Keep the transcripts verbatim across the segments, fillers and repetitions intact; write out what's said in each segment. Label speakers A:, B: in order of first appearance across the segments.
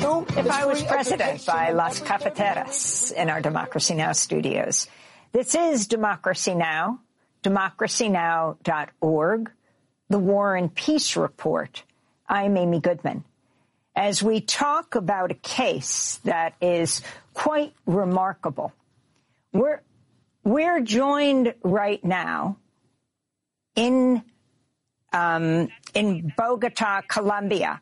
A: If I Was President by Las Cafeteras in our Democracy Now! Studios. This is Democracy Now!, democracy now dot org, the War and Peace Report. I'm Amy Goodman. As we talk about a case that is quite remarkable, we're, we're joined right now in, um, in Bogota, Colombia,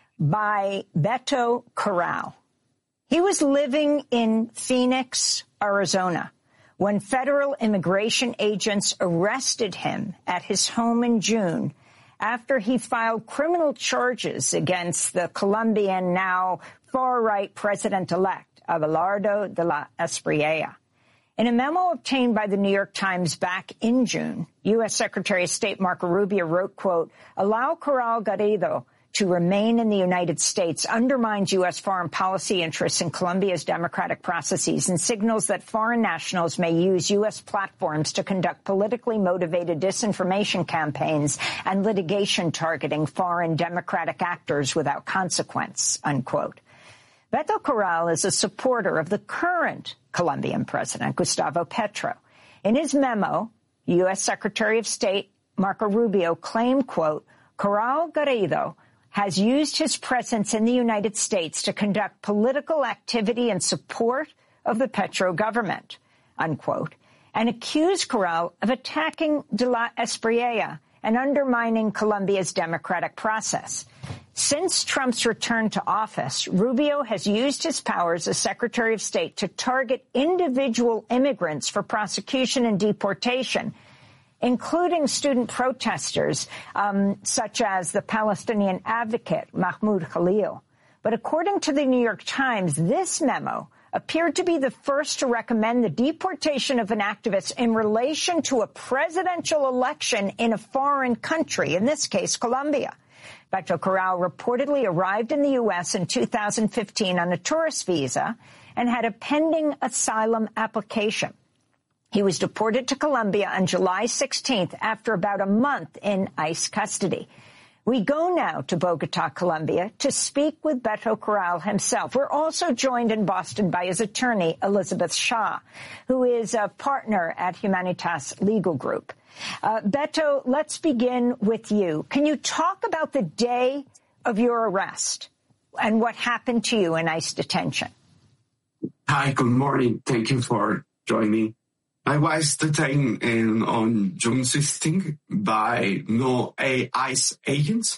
A: by Beto Corral. He was living in Phoenix, Arizona, when federal immigration agents arrested him at his home in June after he filed criminal charges against the Colombian, now far-right president-elect, Abelardo de la Espriella. In a memo obtained by the New York Times back in June, U S Secretary of State Marco Rubio wrote, quote, "Allow Corral Garrido to remain in the United States undermines U S foreign policy interests in Colombia's democratic processes and signals that foreign nationals may use U S platforms to conduct politically motivated disinformation campaigns and litigation targeting foreign democratic actors without consequence," unquote. Beto Corral is a supporter of the current Colombian president, Gustavo Petro. In his memo, U S Secretary of State Marco Rubio claimed, quote, "Corral Garrido has used his presence in the United States to conduct political activity in support of the Petro government," unquote, and accused Corral of attacking de la Espriella and undermining Colombia's democratic process. Since Trump's return to office, Rubio has used his powers as Secretary of State to target individual immigrants for prosecution and deportation, including student protesters, um, such as the Palestinian advocate Mahmoud Khalil. But according to the New York Times, this memo appeared to be the first to recommend the deportation of an activist in relation to a presidential election in a foreign country, in this case, Colombia. Beto Corral reportedly arrived in the U S in two thousand fifteen on a tourist visa and had a pending asylum application. He was deported to Colombia on July sixteenth after about a month in ICE custody. We go now to Bogota, Colombia, to speak with Beto Corral himself. We're also joined in Boston by his attorney, Elizabeth Shah, who is a partner at Humanitas Legal Group. Uh, Beto, let's begin with you. Can you talk about the day of your arrest and what happened to you in ICE detention?
B: Hi, good morning. Thank you for joining me. I was detained in, on June sixteenth by no ICE agents,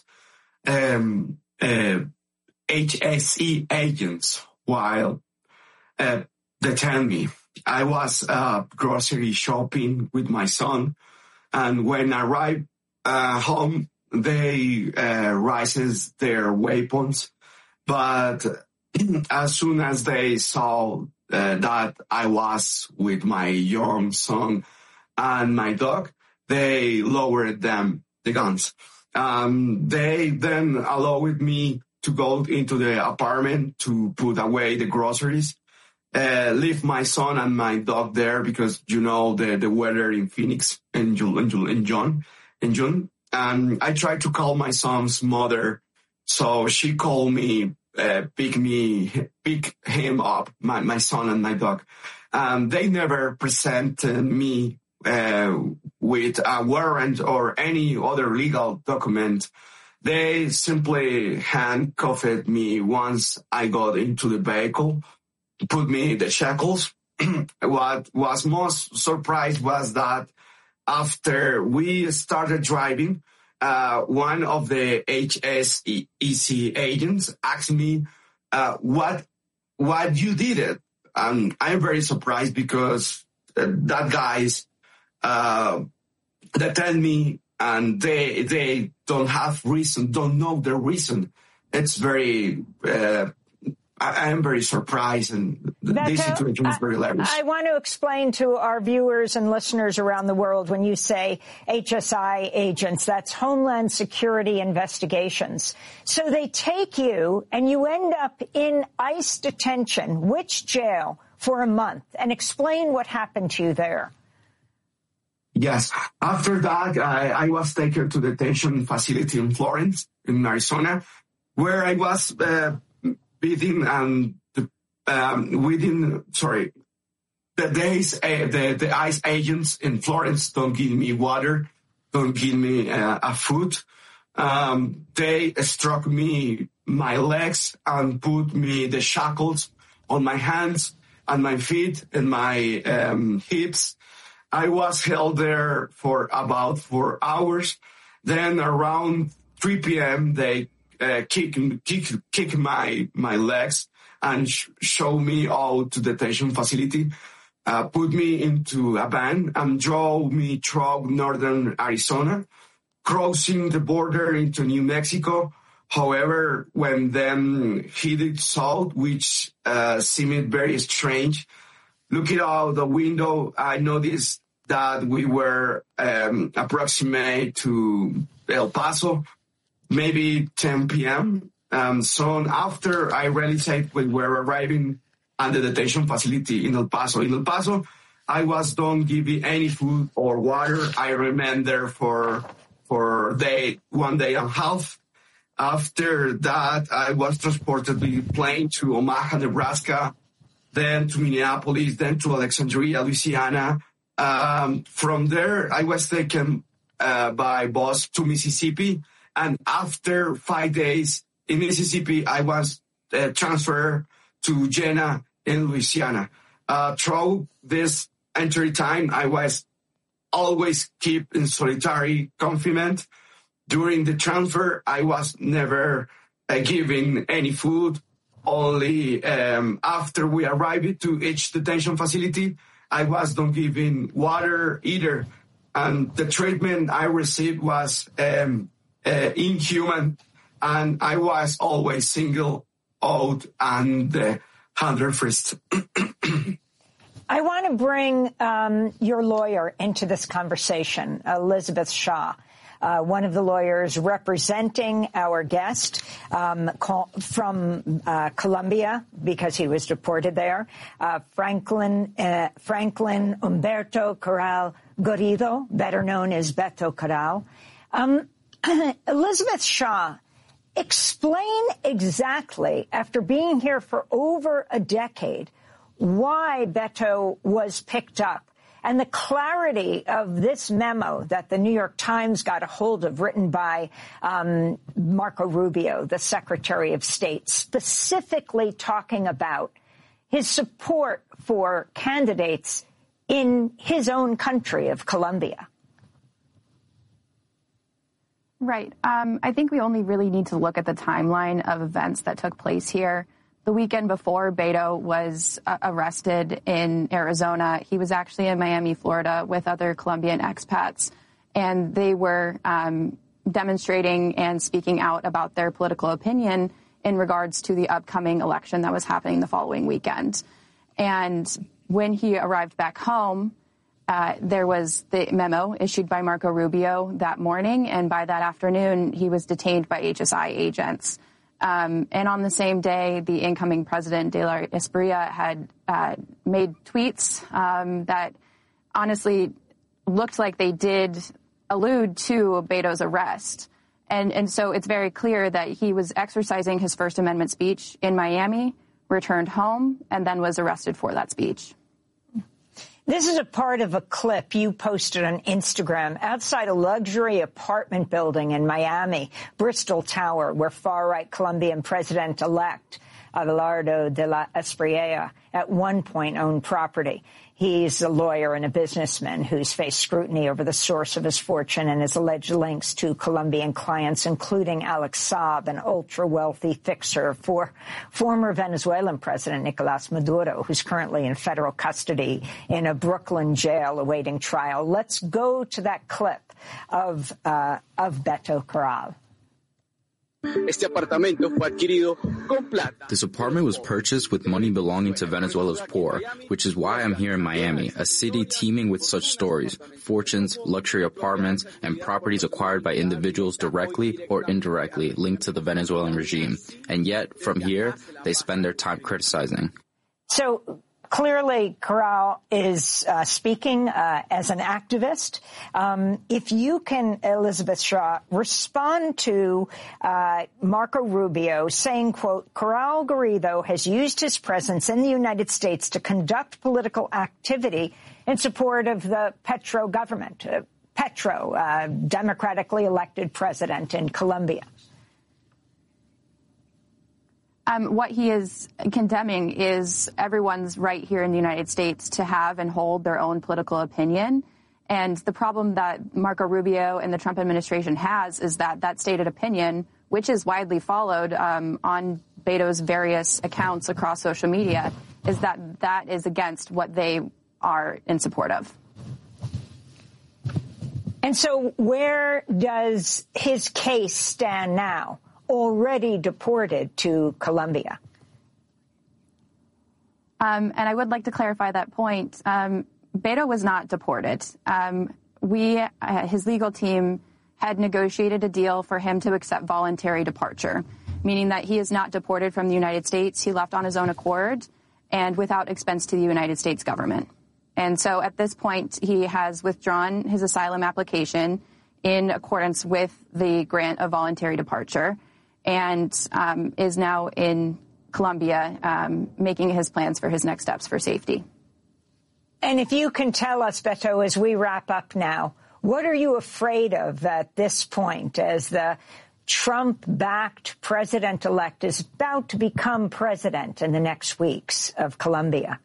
B: um, uh, H S E agents, while uh, detained me. I was uh, grocery shopping with my son, and when I arrived uh, home, they uh, raises their weapons, but as soon as they saw Uh, that I was with my young son and my dog, they lowered them, the guns. Um, they then allowed me to go into the apartment to put away the groceries, uh, leave my son and my dog there because, you know, the, the weather in Phoenix in June, in June, in June, in June. And I tried to call my son's mother. So she called me, Uh, pick me, pick him up, my, my son and my dog. Um, they never presented me uh, with a warrant or any other legal document. They simply handcuffed me once I got into the vehicle, put me in the shackles. What was most surprised was that after we started driving, Uh, one of the H S E C agents asked me, uh, what, what you did it. And I'm very surprised because uh, that guys, uh, detained me and they, they don't have reason, don't know the reason. It's very, uh, I am very surprised, and
A: Beto,
B: this situation is very hilarious.
A: I, I want to explain to our viewers and listeners around the world, when you say H S I agents, that's Homeland Security Investigations. So they take you and you end up in ICE detention, which jail, for a month, and explain what happened to you there.
B: Yes. After that, I, I was taken to the detention facility in Florence, in Arizona, where I was uh, beating and the, um, within, sorry, the days, uh, the, the ICE agents in Florence don't give me water, don't give me uh, a food. Um, they struck me, my legs, and put me the shackles on my hands and my feet and my um, hips. I was held there for about four hours. Then around three p.m., they uh, kick, kick, kick my, my legs and sh- show me out to the detention facility, uh, put me into a van and drove me through northern Arizona, crossing the border into New Mexico. However, when then headed south, which uh, seemed very strange, looking out the window, I noticed that we were um, approximate to El Paso, maybe ten p.m. Um, soon after, I realized we were arriving at the detention facility in El Paso. In El Paso, I was don't given any food or water. I remained there for for day one day and a half. After that, I was transported by plane to Omaha, Nebraska, then to Minneapolis, then to Alexandria, Louisiana. Um, from there, I was taken uh, by bus to Mississippi. And after five days in Mississippi, I was uh, transferred to Jena in Louisiana. Uh, through this entire time, I was always kept in solitary confinement. During the transfer, I was never uh, given any food. Only um, after we arrived to each detention facility, I was not given water either. And the treatment I received was um, uh, inhuman. And I was always singled out and uh, under first.
A: I want to bring um, your lawyer into this conversation, Elizabeth Shaw. Uh, one of the lawyers representing our guest um, from uh, Colombia, because he was deported there, uh, Franklin uh, Franklin Humberto Corral Garrido, better known as Beto Corral. Um, Elizabeth Shaw, explain exactly, after being here for over a decade, why Beto was picked up. And the clarity of this memo that the New York Times got a hold of, written by um, Marco Rubio, the Secretary of State, specifically talking about his support for candidates in his own country of Colombia.
C: Right. Um, I think we only really need to look at the timeline of events that took place here. The weekend before Beto was uh, arrested in Arizona, he was actually in Miami, Florida, with other Colombian expats, and they were um, demonstrating and speaking out about their political opinion in regards to the upcoming election that was happening the following weekend. And when he arrived back home, uh, there was the memo issued by Marco Rubio that morning, and by that afternoon, he was detained by H S I agents. Um, and on the same day, the incoming president, De La Espriella, had uh, made tweets um, that honestly looked like they did allude to Beto's arrest. And, and so it's very clear that he was exercising his First Amendment speech in Miami, returned home, and then was arrested for that speech.
A: This is a part of a clip you posted on Instagram outside a luxury apartment building in Miami, Bristol Tower, where far-right Colombian president-elect Abelardo de la Espriella at one point owned property. He's a lawyer and a businessman who's faced scrutiny over the source of his fortune and his alleged links to Colombian clients, including Alex Saab, an ultra-wealthy fixer for former Venezuelan President Nicolas Maduro, who's currently in federal custody in a Brooklyn jail awaiting trial. Let's go to that clip of, uh, of Beto Corral.
D: This apartment was purchased with money belonging to Venezuela's poor, which is why I'm here in Miami, a city teeming with such stories, fortunes, luxury apartments, and properties acquired by individuals directly or indirectly linked to the Venezuelan regime. And yet, from here, they spend their time criticizing.
A: So, Clearly, Corral is uh, speaking uh, as an activist. Um, if you can, Elizabeth Shaw, respond to uh, Marco Rubio saying, quote, Corral Garrido has used his presence in the United States to conduct political activity in support of the Petro government, uh, Petro, uh, democratically elected president in Colombia.
C: Um, what he is condemning is everyone's right here in the United States to have and hold their own political opinion. And the problem that Marco Rubio and the Trump administration has is that that stated opinion, which is widely followed um, on Beto's various accounts across social media, is that that is against what they are in support of.
A: And so where does his case stand now? Already deported to Colombia.
C: Um, and I would like to clarify that point. Um, Beto was not deported. Um, we, uh, his legal team, had negotiated a deal for him to accept voluntary departure, meaning that he is not deported from the United States. He left on his own accord and without expense to the United States government. And so at this point, he has withdrawn his asylum application in accordance with the grant of voluntary departure, and um, is now in Colombia um, making his plans for his next steps for safety.
A: And if you can tell us, Beto, as we wrap up now, what are you afraid of at this point as the Trump-backed president-elect is about to become president in the next weeks of Colombia?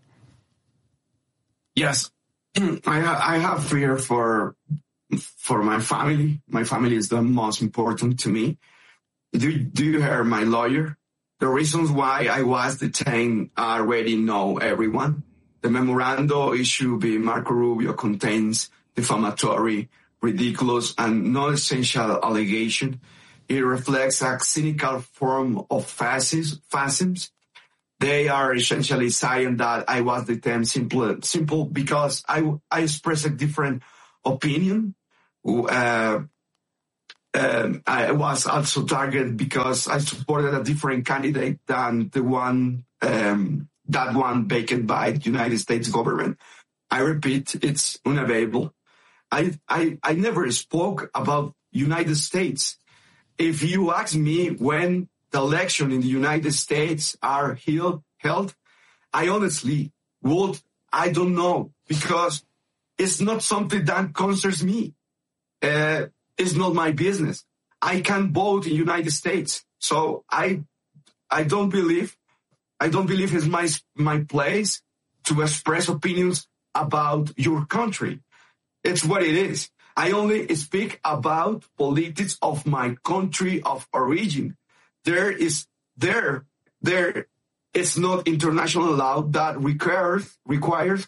B: Yes, I, ha- I have fear for for my family. My family is the most important to me. Do, do you hear my lawyer? The reasons why I was detained I already know everyone. The memorandum issued by Marco Rubio contains defamatory, ridiculous, and non-essential allegation. It reflects a cynical form of fascism. fascism. They are essentially saying that I was detained simple, simple because I, I expressed a different opinion. Uh, Um, I was also targeted because I supported a different candidate than the one, um, that one backed by the United States government. I repeat, it's unavailable. I, I, I never spoke about United States. If you ask me when the election in the United States are held, held, I honestly would, I don't know, because it's not something that concerns me. Uh, It's not my business. I can vote in the United States. So I I don't believe, I don't believe it's my, my place to express opinions about your country. It's what it is. I only speak about politics of my country of origin. There is, there, there is not international law that requires, requires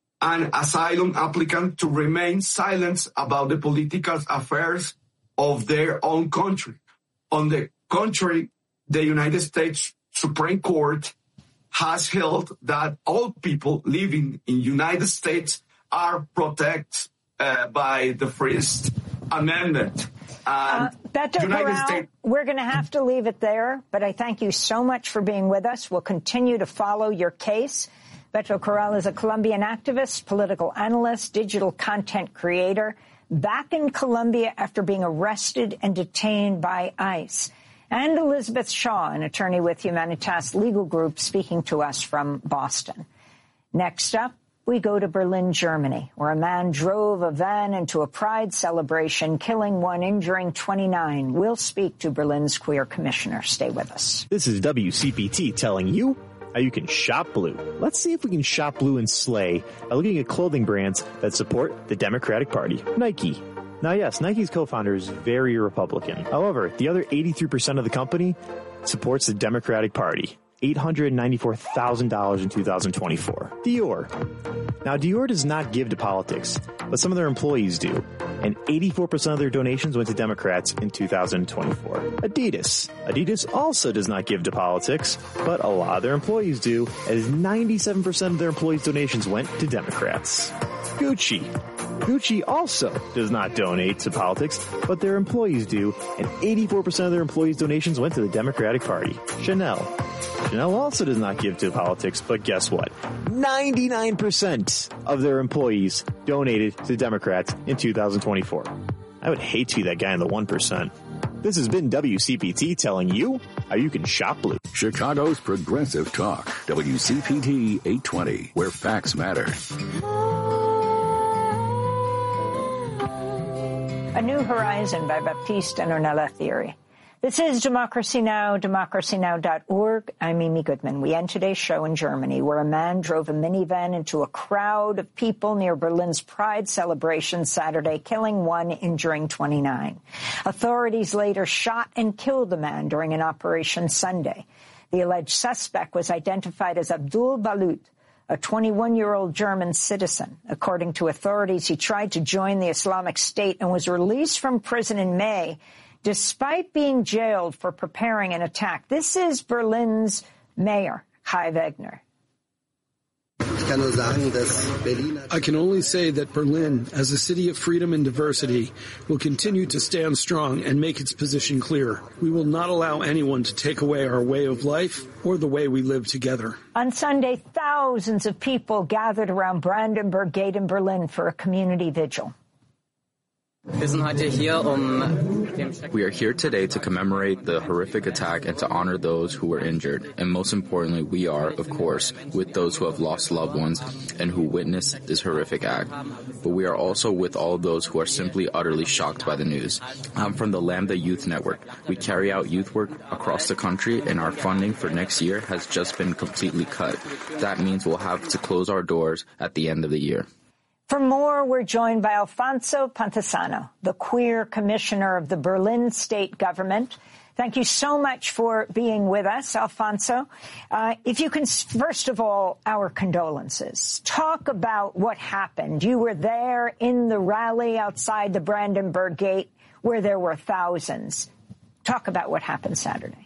B: an asylum applicant to remain silent about the political affairs of their own country. On the contrary, the United States Supreme Court has held that all people living in the United States are protected uh, by the First Amendment.
A: Uh, Beto Corral, States- we're going to have to leave it there, but I thank you so much for being with us. We'll continue to follow your case. Beto Corral is a Colombian activist, political analyst, digital content creator, back in Colombia after being arrested and detained by ICE. And Elizabeth Shaw, an attorney with Humanitas Legal Group, speaking to us from Boston. Next up, we go to Berlin, Germany, where a man drove a van into a pride celebration, killing one, injuring twenty-nine. We'll speak to Berlin's queer commissioner. Stay with us.
E: This is W C P T telling you how you can shop blue. Let's see if we can shop blue and slay by looking at clothing brands that support the Democratic Party. Nike. Now, yes, Nike's co-founder is very Republican. However, the other eighty-three percent of the company supports the Democratic Party. eight hundred ninety-four thousand dollars in two thousand twenty-four. Dior. Now, Dior does not give to politics, but some of their employees do. And eighty-four percent of their donations went to Democrats in two thousand twenty-four. Adidas. Adidas also does not give to politics, but a lot of their employees do, as ninety-seven percent of their employees' donations went to Democrats. Gucci. Gucci also does not donate to politics, but their employees do, and eighty-four percent of their employees' donations went to the Democratic Party. Chanel. Chanel also does not give to politics, but guess what? ninety-nine percent of their employees donated to Democrats in two thousand twenty-four. I would hate to be that guy in the one percent. This has been W C P T telling you how you can shop blue.
F: Chicago's Progressive Talk, W C P T eight twenty, where facts matter.
A: A New Horizon by Baptiste and Ornella Thierry. This is Democracy Now!, democracy now dot org. I'm Mimi Goodman. We end today's show in Germany, where a man drove a minivan into a crowd of people near Berlin's Pride celebration Saturday, killing one, injuring twenty-nine. Authorities later shot and killed the man during an operation Sunday. The alleged suspect was identified as Abdul Balut, a twenty-one-year-old German citizen. According to authorities, he tried to join the Islamic State and was released from prison in May, despite being jailed for preparing an attack. This is Berlin's mayor, Kai Wegner.
G: I can only say that Berlin, as a city of freedom and diversity, will continue to stand strong and make its position clear. We will not allow anyone to take away our way of life or the way we live together.
A: On Sunday, thousands of people gathered around Brandenburg Gate in Berlin for a community vigil.
D: We are here today to commemorate the horrific attack and to honor those who were injured. And most importantly, we are, of course, with those who have lost loved ones and who witnessed this horrific act. But we are also with all those who are simply utterly shocked by the news. I'm from the Lambda Youth Network. We carry out youth work across the country, and our funding for next year has just been completely cut. That means we'll have to close our doors at the end of the year.
A: For more, we're joined by Alfonso Pantesano, the queer commissioner of the Berlin state government. Thank you so much for being with us, Alfonso. Uh, if you can, first of all, our condolences. Talk about what happened. You were there in the rally outside the Brandenburg Gate where there were thousands. Talk about what happened Saturday.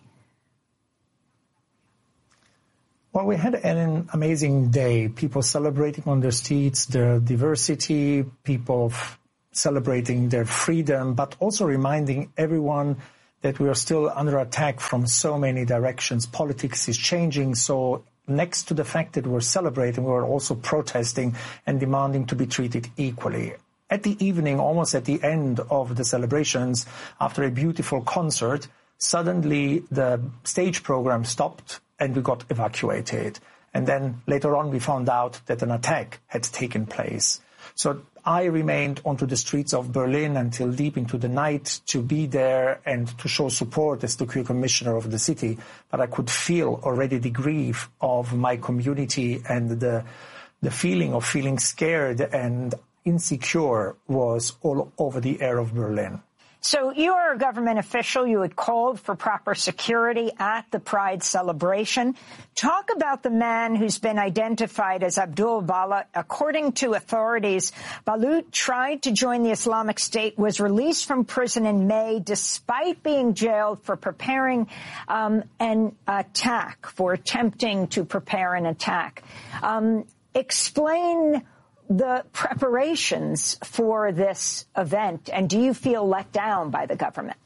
H: Well, we had an amazing day. People celebrating on the streets their diversity, people f- celebrating their freedom, but also reminding everyone that we are still under attack from so many directions. Politics is changing, so next to the fact that we're celebrating, we're also protesting and demanding to be treated equally. At the evening, almost at the end of the celebrations, after a beautiful concert, suddenly the stage program stopped and we got evacuated. And then later on we found out that an attack had taken place. So I remained onto the streets of Berlin until deep into the night to be there and to show support as the queer commissioner of the city. But I could feel already the grief of my community, and the, the feeling of feeling scared and insecure was all over the air of Berlin.
A: So you are a government official. You had called for proper security at the Pride celebration. Talk about the man who's been identified as Abdul Balut. According to authorities, Balut tried to join the Islamic State, was released from prison in May despite being jailed for preparing um, an attack, for attempting to prepare an attack. Um, explain the preparations for this event, and do you feel let down by the government?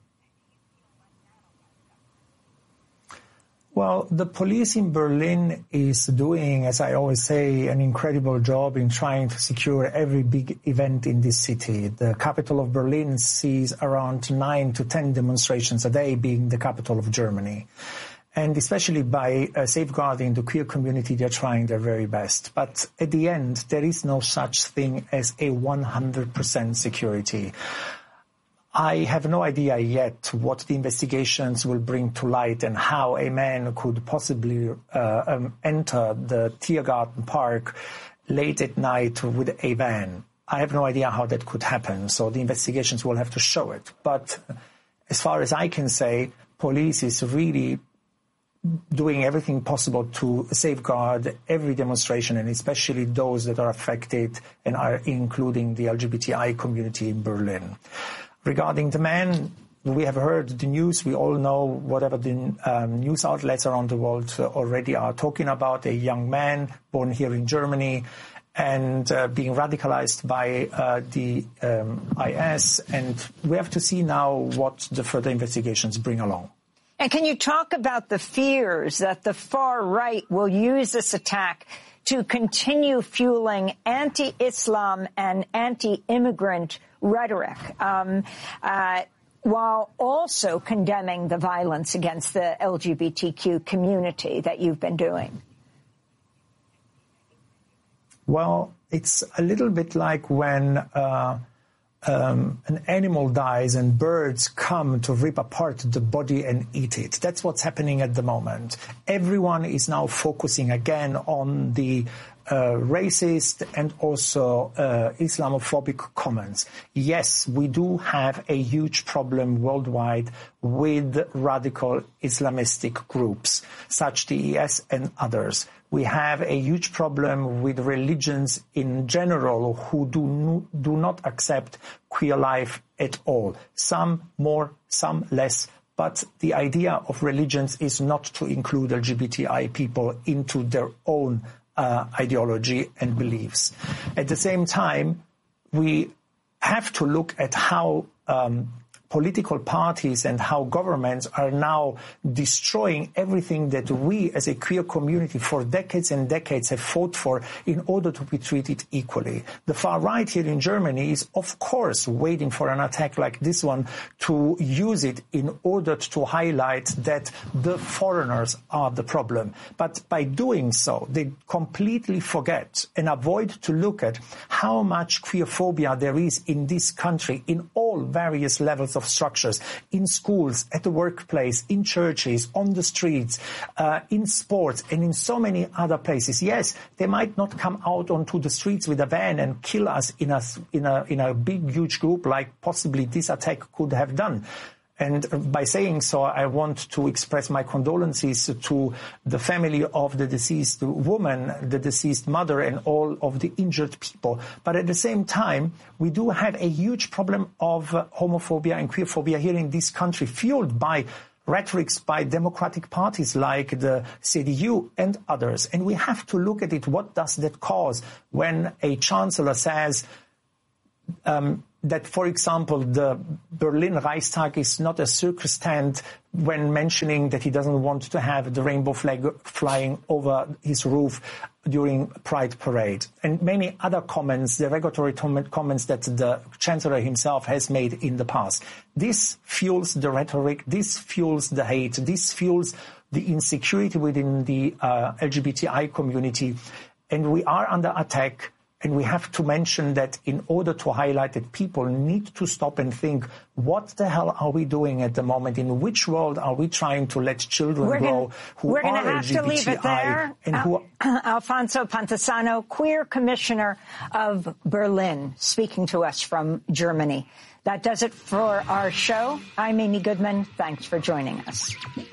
H: Well, the police in Berlin is doing, as I always say, an incredible job in trying to secure every big event in this city. The capital of Berlin sees around nine to ten demonstrations a day, being the capital of Germany. And especially by uh, safeguarding the queer community, they're trying their very best. But at the end, there is no such thing as a one hundred percent security. I have no idea yet what the investigations will bring to light and how a man could possibly uh, um, enter the Tiergarten Park late at night with a van. I have no idea how that could happen, so the investigations will have to show it. But as far as I can say, police is really doing everything possible to safeguard every demonstration, and especially those that are affected and are including the L G B T I community in Berlin. Regarding the man, we have heard the news. We all know whatever the um, news outlets around the world already are talking about, a young man born here in Germany and uh, being radicalized by uh, the um, I S. And we have to see now what the further investigations bring along.
A: And can you talk about the fears that the far right will use this attack to continue fueling anti-Islam and anti-immigrant rhetoric, um, uh, while also condemning the violence against the L G B T Q community that you've been doing?
H: Well, it's a little bit like when uh, um, an animal dies and birds come to rip apart the body and eat it. That's what's happening at the moment. Everyone is now focusing again on the Uh, racist and also uh, Islamophobic comments. Yes, we do have a huge problem worldwide with radical Islamistic groups, such the I S and others. We have a huge problem with religions in general who do, no, do not accept queer life at all. Some more, some less. But the idea of religions is not to include L G B T I people into their own Uh, ideology and beliefs. At the same time, we have to look at how um, political parties and how governments are now destroying everything that we as a queer community for decades and decades have fought for in order to be treated equally. The far right here in Germany is, of course, waiting for an attack like this one to use it in order to highlight that the foreigners are the problem. But by doing so, they completely forget and avoid to look at how much queerphobia there is in this country in all various levels of structures, in schools, at the workplace, in churches, on the streets, uh, in sports, and in so many other places. Yes, they might not come out onto the streets with a van and kill us in a, in a, in a big, huge group like possibly this attack could have done. And by saying so, I want to express my condolences to the family of the deceased woman, the deceased mother, and all of the injured people. But at the same time, we do have a huge problem of uh, homophobia and queerphobia here in this country, fueled by rhetorics by democratic parties like the C D U and others. And we have to look at it. What does that cause when a chancellor says um, that, for example, the Berlin Reichstag is not a circus tent when mentioning that he doesn't want to have the rainbow flag flying over his roof during Pride Parade, and many other comments, derogatory comments that the Chancellor himself has made in the past. This fuels the rhetoric, this fuels the hate, this fuels the insecurity within the uh, L G B T I community, and we are under attack. And we have to mention that in order to highlight that people need to stop and think, what the hell are we doing at the moment? In which world are we trying to let children
A: we're
H: grow
A: gonna,
H: who
A: we're
H: are
A: gonna have
H: L G B T I?
A: To leave it there.
H: And
A: Al-
H: who are-
A: Alfonso Pantassano, Queer Commissioner of Berlin, speaking to us from Germany. That does it for our show. I'm Amy Goodman. Thanks for joining us.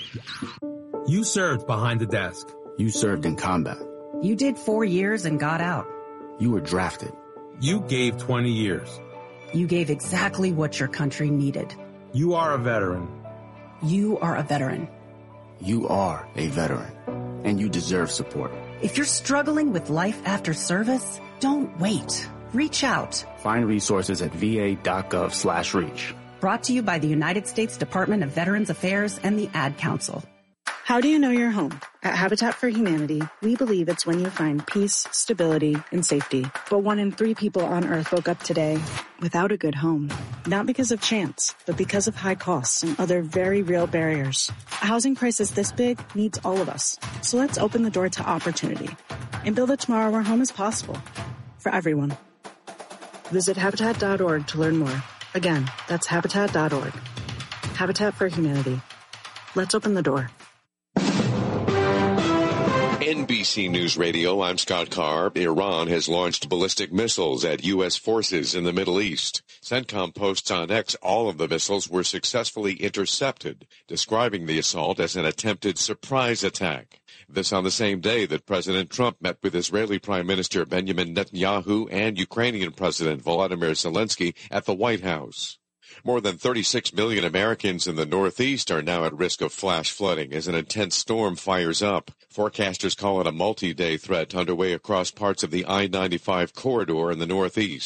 I: You served behind the desk.
D: You served in combat.
J: You did four years and got out.
D: You were drafted.
I: You gave twenty years.
J: You gave exactly what your country needed.
I: You are a veteran.
J: You are a veteran.
D: You are a veteran, and you deserve support.
J: If you're struggling with life after service, don't wait. Reach out.
D: Find resources at va.gov slash reach.
J: Brought to you by the United States Department of Veterans Affairs and the Ad Council.
K: How do you know you're home? At Habitat for Humanity, we believe it's when you find peace, stability, and safety. But one in three people on Earth woke up today without a good home. Not because of chance, but because of high costs and other very real barriers. A housing crisis this big needs all of us. So let's open the door to opportunity and build a tomorrow where home is possible for everyone. Visit Habitat dot org to learn more. Again, that's Habitat dot org. Habitat for Humanity. Let's open the door.
L: N B C News Radio, I'm Scott Carr. Iran has launched ballistic missiles at U S forces in the Middle East. CENTCOM posts on X all of the missiles were successfully intercepted, describing the assault as an attempted surprise attack. This on the same day that President Trump met with Israeli Prime Minister Benjamin Netanyahu and Ukrainian President Volodymyr Zelensky at the White House. More than thirty-six million Americans in the Northeast are now at risk of flash flooding as an intense storm fires up. Forecasters call it a multi-day threat underway across parts of the I ninety-five corridor in the Northeast.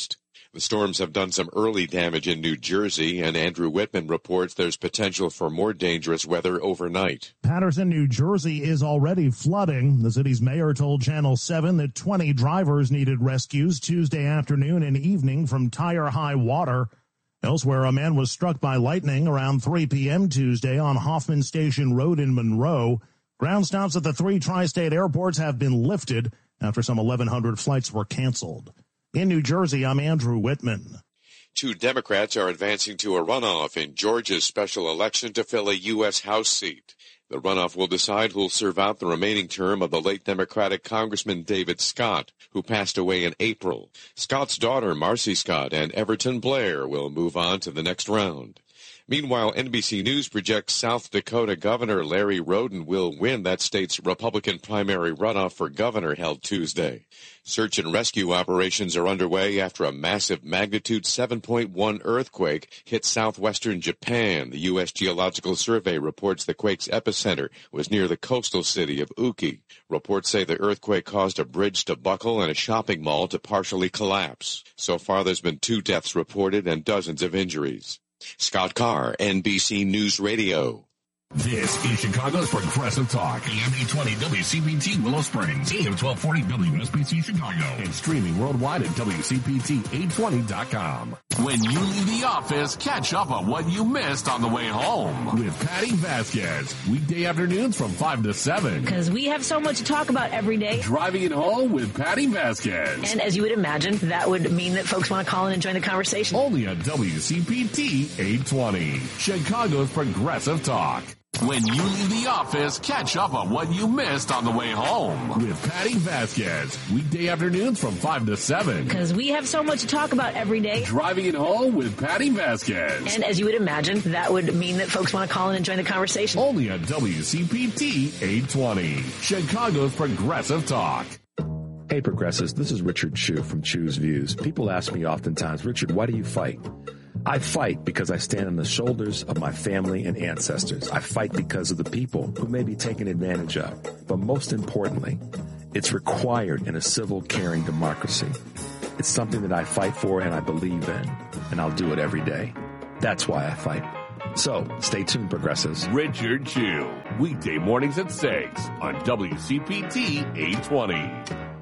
L: The storms have done some early damage in New Jersey, and Andrew Whitman reports there's potential for more dangerous weather overnight.
M: Paterson, New Jersey is already flooding. The city's mayor told Channel seven that twenty drivers needed rescues Tuesday afternoon and evening from tire-high water. Elsewhere, a man was struck by lightning around three p.m. Tuesday on Hoffman Station Road in Monroe. Ground stops at the three tri-state airports have been lifted after some eleven hundred flights were canceled. In New Jersey, I'm Andrew Whitman.
L: Two Democrats are advancing to a runoff in Georgia's special election to fill a U S House seat. The runoff will decide who'll serve out the remaining term of the late Democratic Congressman David Scott, who passed away in April. Scott's daughter, Marcy Scott, and Everton Blair will move on to the next round. Meanwhile, N B C News projects South Dakota Governor Larry Roden will win that state's Republican primary runoff for governor held Tuesday. Search and rescue operations are underway after a massive magnitude seven point one earthquake hit southwestern Japan. The U S Geological Survey reports the quake's epicenter was near the coastal city of Uki. Reports say the earthquake caused a bridge to buckle and a shopping mall to partially collapse. So far, there's been two deaths reported and dozens of injuries. Scott Carr, N B C News Radio.
N: This is Chicago's Progressive Talk, A M eight twenty W C P T Willow Springs, A M twelve forty W S B C Chicago, and streaming worldwide at W C P T eight twenty dot com. When you leave the office, catch up on what you missed on the way home with Patty Vasquez. Weekday afternoons from five to seven.
O: Because we have so much to talk about every day.
N: Driving it home with Patty Vasquez.
O: And as you would imagine, that would mean that folks want to call in and join the conversation.
N: Only on W C P T eight twenty, Chicago's Progressive Talk. When you leave the office, catch up on what you missed on the way home with Patty Vasquez. Weekday afternoons from five to seven.
O: Because we have so much to talk about every day.
N: Driving it home with Patty Vasquez.
O: And as you would imagine, that would mean that folks want to call in and join the conversation.
N: Only on W C P T eight twenty, Chicago's Progressive Talk.
P: Hey, Progressives, this is Richard Chu from Chu's Views. People ask me oftentimes, Richard, why do you fight? I fight because I stand on the shoulders of my family and ancestors. I fight because of the people who may be taken advantage of. But most importantly, it's required in a civil, caring democracy. It's something that I fight for and I believe in, and I'll do it every day. That's why I fight. So, stay tuned, Progressives.
N: Richard Chu, weekday mornings at six on W C P T eight twenty.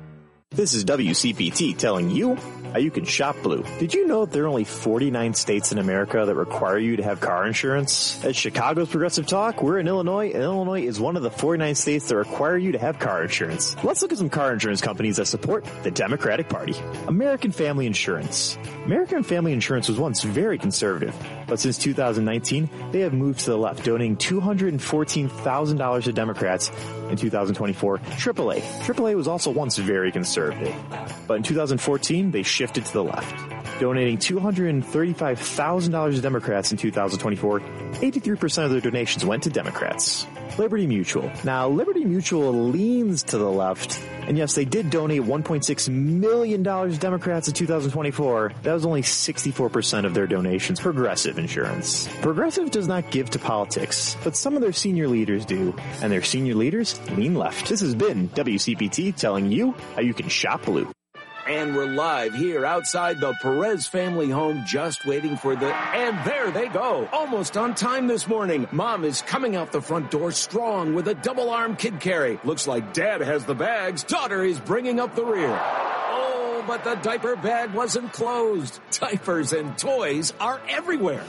E: This is W C P T telling you how you can shop Blue. Did you know there are only forty-nine states in America that require you to have car insurance? At Chicago's Progressive Talk, we're in Illinois, and Illinois is one of the forty-nine states that require you to have car insurance. Let's look at some car insurance companies that support the Democratic Party. American Family Insurance. American Family Insurance was once very conservative, but since two thousand nineteen, they have moved to the left, donating two hundred fourteen thousand dollars to Democrats. In two thousand twenty-four, triple A. triple A was also once very conservative, but in two thousand fourteen, they shifted to the left, donating two hundred thirty-five thousand dollars to Democrats in two thousand twenty-four. eighty-three percent of their donations went to Democrats. Liberty Mutual. Now, Liberty Mutual leans to the left, and yes, they did donate one point six million dollars to Democrats in two thousand twenty-four. That was only sixty-four percent of their donations. Progressive Insurance. Progressive does not give to politics, but some of their senior leaders do, and their senior leaders lean left. This has been W C P T telling you how you can shop Blue.
Q: And we're live here outside the Perez family home, just waiting for the... And there they go. Almost on time this morning. Mom is coming out the front door strong with a double-arm kid carry. Looks like Dad has the bags. Daughter is bringing up the rear. Oh, but the diaper bag wasn't closed. Diapers and toys are everywhere.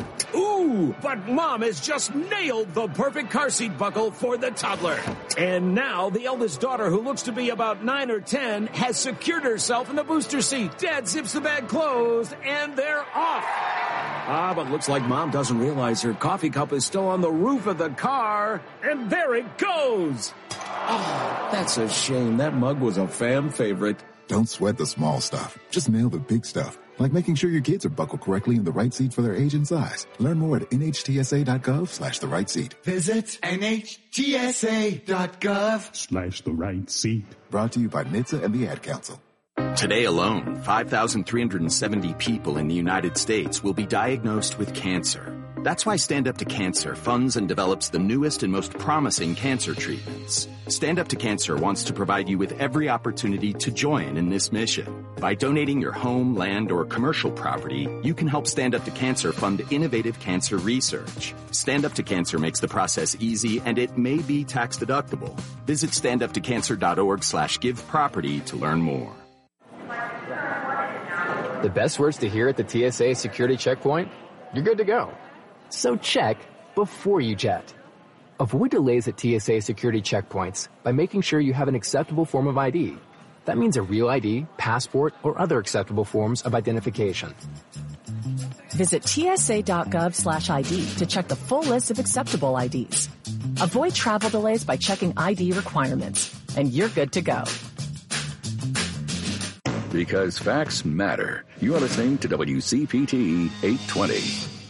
Q: Ooh, but Mom has just nailed the perfect car seat buckle for the toddler. And now the eldest daughter, who looks to be about nine or ten, has secured herself in the booster seat. Dad zips the bag closed, and they're off. Ah, but looks like Mom doesn't realize her coffee cup is still on the roof of the car. And there it goes. Oh, that's a shame. That mug was a fam favorite.
R: Don't sweat the small stuff. Just nail the big stuff. Like making sure your kids are buckled correctly in the right seat for their age and size. Learn more at nhtsa.gov slash the right seat.
S: Visit nhtsa.gov
I: slash the right seat.
R: Brought to you by N H T S A and the Ad Council.
T: Today alone, five thousand three hundred seventy people in the United States will be diagnosed with cancer.
S: That's why Stand Up to Cancer funds and develops the newest and most promising cancer treatments. Stand Up to Cancer wants to provide you with every opportunity to join in this mission. By donating your home, land, or commercial property, you can help Stand Up to Cancer fund innovative cancer research. Stand Up to Cancer makes the process easy, and it may be tax deductible. Visit standuptocancer.org slash give property to learn more.
T: The best words to hear at the T S A security checkpoint? You're good to go. So check before you jet. Avoid delays at T S A security checkpoints by making sure you have an acceptable form of I D. That means a real I D, passport, or other acceptable forms of identification.
U: Visit tsa.gov slash ID to check the full list of acceptable I Ds. Avoid travel delays by checking I D requirements, and you're good to go.
F: Because facts matter. You are listening to W C P T eight twenty.